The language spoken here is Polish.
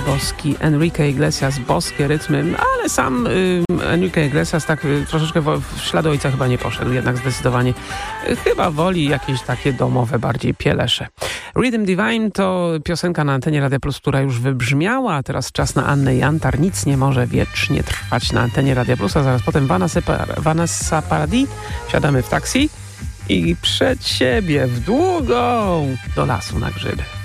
boski Enrique Iglesias, boskie rytmy, ale sam Enrique Iglesias tak troszeczkę w ślady ojca chyba nie poszedł, jednak zdecydowanie chyba woli jakieś takie domowe bardziej pielesze. Rhythm Divine to piosenka na antenie Radia Plus, która już wybrzmiała, a teraz czas na Annę Jantar. Nic nie może wiecznie trwać na antenie Radia Plus, a zaraz potem Vanessa Paradis. Siadamy w taksi i przed siebie w długą do lasu na grzyby.